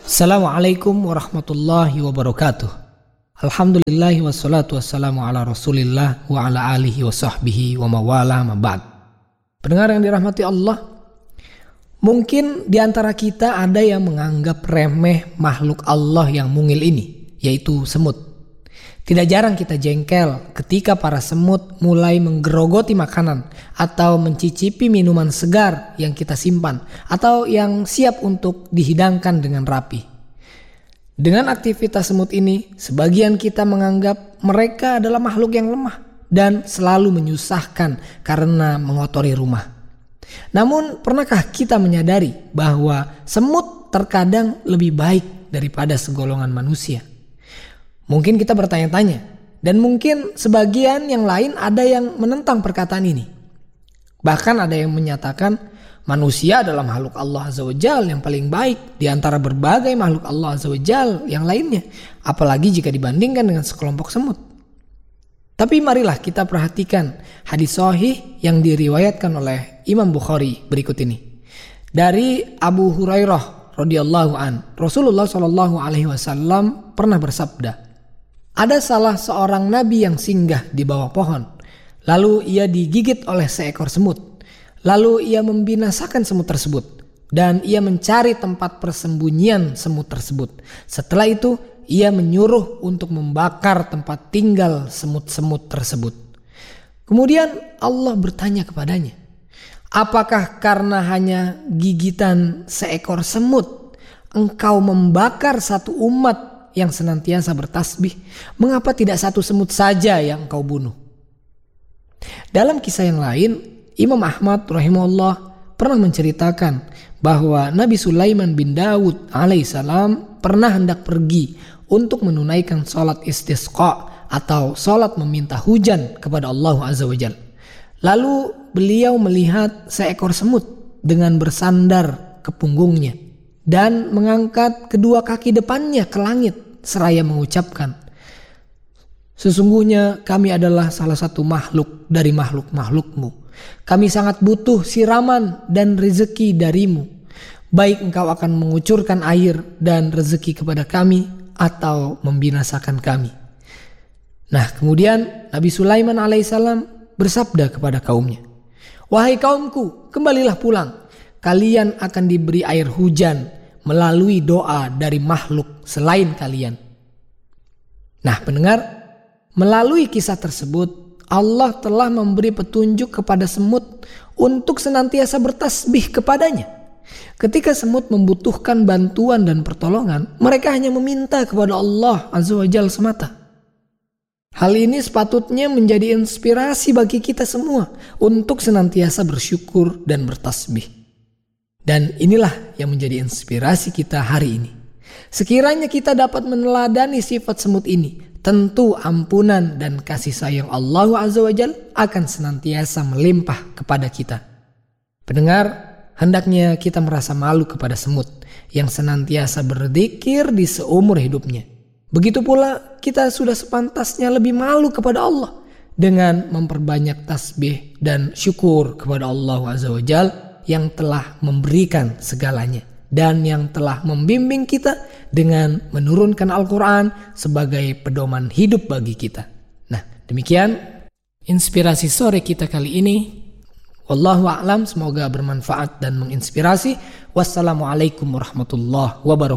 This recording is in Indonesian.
Assalamualaikum warahmatullahi wabarakatuh. Alhamdulillahi wassalatu wassalamu ala rasulillah wa ala alihi wa sahbihi wa mawala ma ba'd. Pendengar yang dirahmati Allah, mungkin di antara kita ada yang menganggap remeh makhluk Allah yang mungil ini, yaitu semut. Tidak jarang kita jengkel ketika para semut mulai menggerogoti makanan atau mencicipi minuman segar yang kita simpan atau yang siap untuk dihidangkan dengan rapi. Dengan aktivitas semut ini, sebagian kita menganggap mereka adalah makhluk yang lemah dan selalu menyusahkan karena mengotori rumah. Namun, pernahkah kita menyadari bahwa semut terkadang lebih baik daripada segolongan manusia? Mungkin kita bertanya-tanya, dan mungkin sebagian yang lain ada yang menentang perkataan ini. Bahkan ada yang menyatakan manusia adalah makhluk Allah Azza wa Jalla yang paling baik di antara berbagai makhluk Allah Azza wa Jalla yang lainnya, apalagi jika dibandingkan dengan sekelompok semut. Tapi marilah kita perhatikan hadis sahih yang diriwayatkan oleh Imam Bukhari berikut ini. Dari Abu Hurairah radhiyallahu an, Rasulullah shallallahu alaihi wasallam pernah bersabda, ada salah seorang nabi yang singgah di bawah pohon. Lalu ia digigit oleh seekor semut. Lalu ia membinasakan semut tersebut. Dan ia mencari tempat persembunyian semut tersebut. Setelah itu ia menyuruh untuk membakar tempat tinggal semut-semut tersebut. Kemudian Allah bertanya kepadanya, apakah karena hanya gigitan seekor semut engkau membakar satu umat yang senantiasa bertasbih? Mengapa tidak satu semut saja yang engkau bunuh? Dalam kisah yang lain, Imam Ahmad rahimahullah pernah menceritakan bahwa Nabi Sulaiman bin Daud alaihissalam pernah hendak pergi untuk menunaikan sholat istisqa atau sholat meminta hujan kepada Allah Azza wa Jalla. Lalu beliau melihat seekor semut dengan bersandar ke punggungnya dan mengangkat kedua kaki depannya ke langit seraya mengucapkan, sesungguhnya kami adalah salah satu makhluk dari makhluk-makhlukmu. Kami sangat butuh siraman dan rezeki darimu. Baik engkau akan mengucurkan air dan rezeki kepada kami atau membinasakan kami. Nah, kemudian Nabi Sulaiman alaihissalam bersabda kepada kaumnya, wahai kaumku, kembalilah pulang. Kalian akan diberi air hujan melalui doa dari makhluk selain kalian. Nah, pendengar, melalui kisah tersebut Allah telah memberi petunjuk kepada semut untuk senantiasa bertasbih kepadanya. Ketika semut membutuhkan bantuan dan pertolongan, mereka hanya meminta kepada Allah Azza wa Jalla semata. Hal ini sepatutnya menjadi inspirasi bagi kita semua untuk senantiasa bersyukur dan bertasbih. Dan inilah yang menjadi inspirasi kita hari ini. Sekiranya kita dapat meneladani sifat semut ini, tentu ampunan dan kasih sayang Allah Azza wa Jalla akan senantiasa melimpah kepada kita. Pendengar, hendaknya kita merasa malu kepada semut yang senantiasa berzikir di seumur hidupnya. Begitu pula kita sudah sepantasnya lebih malu kepada Allah dengan memperbanyak tasbih dan syukur kepada Allah Azza wa Jalla yang telah memberikan segalanya dan yang telah membimbing kita dengan menurunkan Al-Quran sebagai pedoman hidup bagi kita. Nah, demikian inspirasi sore kita kali ini. Wallahu a'lam, semoga bermanfaat dan menginspirasi. Wassalamualaikum warahmatullahi wabarakatuh.